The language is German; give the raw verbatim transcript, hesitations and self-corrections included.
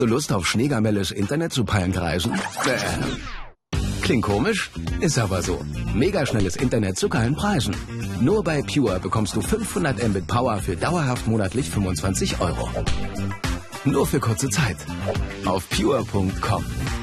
Lust auf Schneegamelles Internet zu peilen kreisen? Äh. Klingt komisch? Ist aber so. Megaschnelles Internet zu geilen Preisen. Nur bei Pure bekommst du fünfhundert Mbit Power für dauerhaft monatlich fünfundzwanzig Euro. Nur für kurze Zeit. Auf pure punkt com.